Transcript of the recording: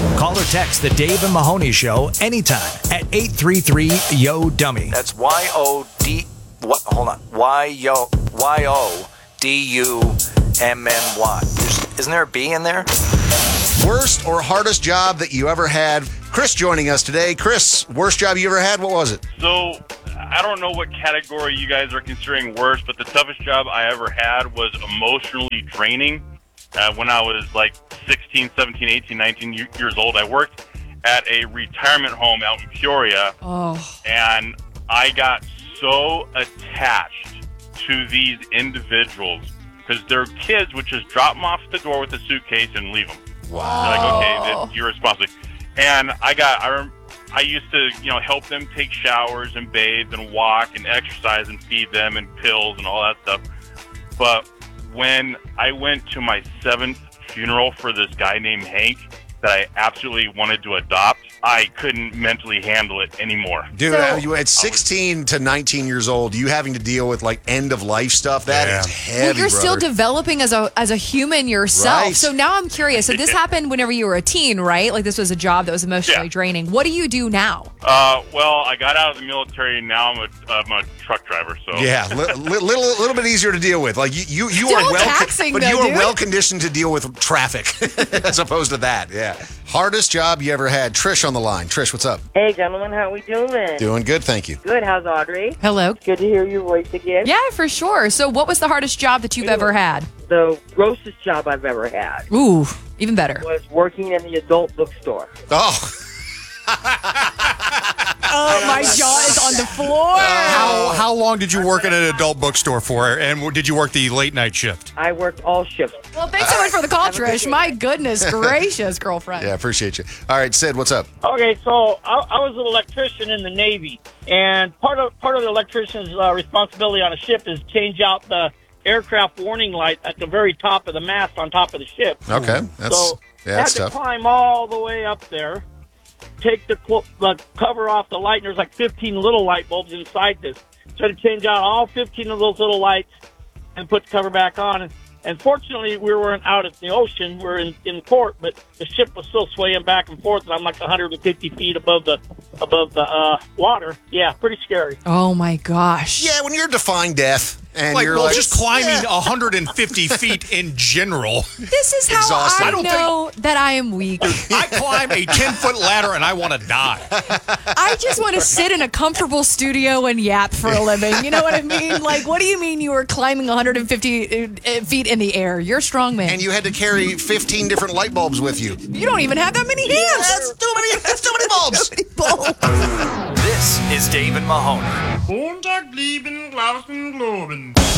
Call or text the Dave and Mahoney Show anytime at 833-YO-DUMMY. That's Y-O-D... What? Hold on. Y-O-D-U-M-M-Y. Isn't there a B in there? Worst or hardest job that you ever had? Chris joining us today. Chris, worst job you ever had? What was it? So, I don't know what category you guys are considering worst, but the toughest job I ever had was emotionally draining. When I was like 16, 17, 18, 19 years old, I worked at a retirement home out in Peoria. And I got so attached to these individuals because their kids would just drop them off at the door with a suitcase and leave them. Wow. They're like, okay, you're responsible. And I used to, help them take showers and bathe and walk and exercise and feed them and pills and all that stuff. But when I went to my 7th funeral for this guy named Hank that I absolutely wanted to adopt, I couldn't mentally handle it anymore. Dude, you at 16 to 19 years old, you having to deal with like end of life stuff, that is heavy, well, you're still developing as a human yourself. Right. So now I'm curious. So this happened whenever you were a teen, right? Like this was a job that was emotionally draining. What do you do now? Well, I got out of the military, and now I'm a truck driver. So yeah, little bit easier to deal with. Like you Still are taxing, but though, you are dude. well conditioned to deal with traffic as opposed to that. Yeah. Hardest job you ever had? Trish on the line. Trish, what's up? Hey, gentlemen, how we doing? Doing good, thank you. Good. How's Audrey? Hello. Good to hear your voice again. Yeah, for sure. So what was the hardest job that you've ever had? The grossest job I've ever had Ooh, even better. was working in the adult bookstore. Oh. Oh, my jaw is on the floor. How long did you work at an adult bookstore for? And did you work the late night shift? I worked all shifts. Well, thanks so much for the call, Trish. My goodness gracious, girlfriend. Yeah, appreciate you. All right, Sid, what's up? Okay, so I was an electrician in the Navy, and part of the electrician's responsibility on a ship is change out the aircraft warning light at the very top of the mast on top of the ship. Okay, So I had that's to tough. climb all the way up there, take the cover off the light, and there's like 15 little light bulbs inside this. So I had to change out all 15 of those little lights and put the cover back on. And fortunately, we weren't out at the ocean. We were in port, but the ship was still swaying back and forth, and I'm like 150 feet above the water. Yeah, pretty scary. Oh, my gosh. Yeah, when you're defying death and you're just climbing 150 feet in general. This is how Exhausting. I I don't know that I am weak. I climb a 10-foot ladder and I want to die. I just want to sit in a comfortable studio and yap for a living. You know what I mean? Like, what do you mean you were climbing 150 feet in the air? You're a strong man. and you had to carry 15 different light bulbs with you. You don't even have that many hands. That's too many bulbs. This is Dave and Mahoney. Montag, lieben, Glauben, Globen.